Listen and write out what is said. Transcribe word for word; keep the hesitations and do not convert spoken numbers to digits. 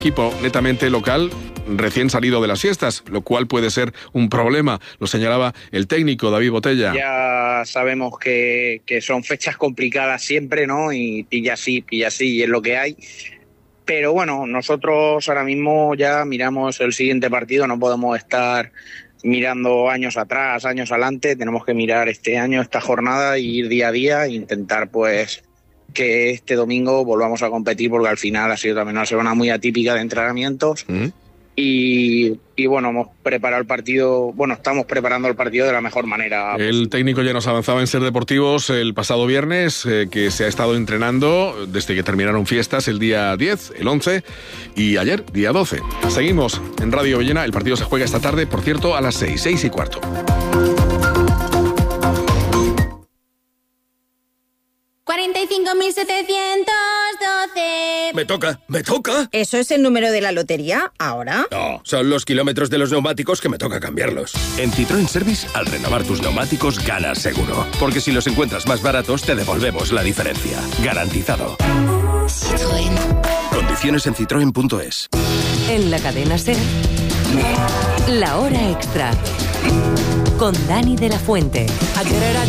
equipo netamente local recién salido de las fiestas, lo cual puede ser un problema, lo señalaba el técnico David Botella. Ya sabemos que, que son fechas complicadas siempre, ¿no? Y pilla así, pilla así, y es lo que hay. Pero bueno, nosotros ahora mismo ya miramos el siguiente partido, no podemos estar mirando años atrás, años adelante, tenemos que mirar este año, esta jornada, y ir día a día e intentar pues que este domingo volvamos a competir, porque al final ha sido también una semana muy atípica de entrenamientos. ¿Mm? Y, y bueno, hemos preparado el partido, bueno, estamos preparando el partido de la mejor manera. El técnico ya nos avanzaba en Ser Deportivos el pasado viernes, eh, que se ha estado entrenando desde que terminaron fiestas el día diez, el once y ayer, día doce. Seguimos en Radio Villena, el partido se juega esta tarde, por cierto, a las seis, seis y cuarto. cuarenta y cinco mil setecientos doce. Me toca, me toca. ¿Eso es el número de la lotería ahora? No, son los kilómetros de los neumáticos que me toca cambiarlos. En Citroën Service, al renovar tus neumáticos, ganas seguro. Porque si los encuentras más baratos, te devolvemos la diferencia. Garantizado. Citroën. Condiciones en citroen punto es. En la cadena SER, La Hora Extra. Con Dani de la Fuente. I did it, I